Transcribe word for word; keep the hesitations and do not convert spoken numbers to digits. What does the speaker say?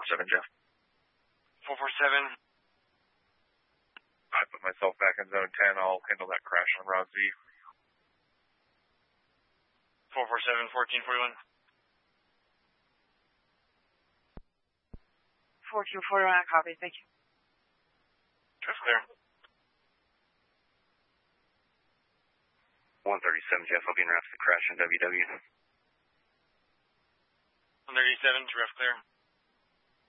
seven, Jeff. four four seven. I put myself back in zone ten. I'll handle that crash on Rod Z. four four seven, fourteen forty-one. fourteen forty-one, I copy. Thank you. That's clear. one thirty-seven, Jeff. I'll be in route to the crash in W W. one thirty-seven, to ref clear.